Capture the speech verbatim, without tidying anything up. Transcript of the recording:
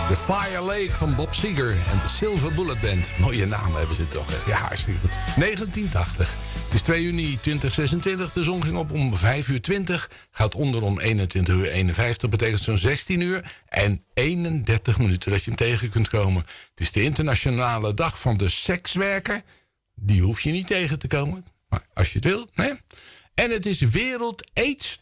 The Fire Lake van Bob Seger en de Silver Bullet Band. Mooie namen hebben ze toch, hè? Ja, hartstikke goed. negentien tachtig. Het is twee juni tweeduizend zesentwintig. De zon ging op om vijf uur twintig. Gaat onder om eenentwintig uur eenenvijftig. Betekent zo'n zestien uur en eenendertig minuten dat je hem tegen kunt komen. Het is de internationale dag van de sekswerker. Die hoef je niet tegen te komen. Maar als je het wil, hè? En het is Wereld AIDS